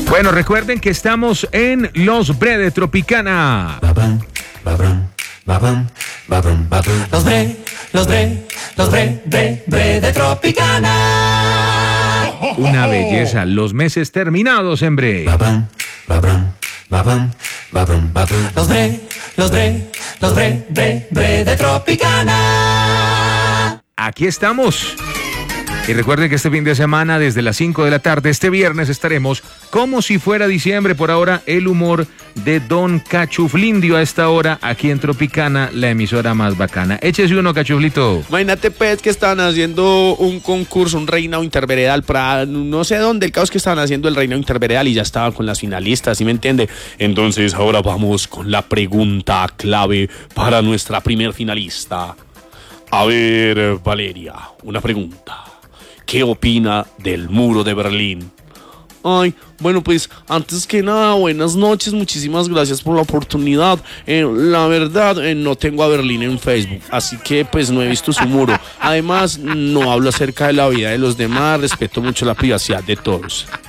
Bueno, recuerden que estamos en Los Bre de Tropicana. Los bre de Tropicana. Una belleza, los meses terminados en Bre. Los bre de Tropicana. Aquí estamos. Y recuerden que este fin de semana, desde las 5 de la tarde, este viernes, estaremos como si fuera diciembre. Por ahora, el humor de Don Cachuflindio a esta hora, aquí en Tropicana, la emisora más bacana. Échese uno, Cachuflito. Imagínate, pues, que estaban haciendo un concurso, un reinado interveredal para no sé dónde, el caos que estaban haciendo el reinado interveredal y ya estaban con las finalistas, ¿sí me entiende? Entonces, ahora vamos con la pregunta clave para nuestra primer finalista. A ver, Valeria, una pregunta. ¿Qué opina del muro de Berlín? Ay, bueno, pues antes que nada, buenas noches, muchísimas gracias por la oportunidad. La verdad, no tengo a Berlín en Facebook, así que pues no he visto su muro. Además, no hablo acerca de la vida de los demás, respeto mucho la privacidad de todos.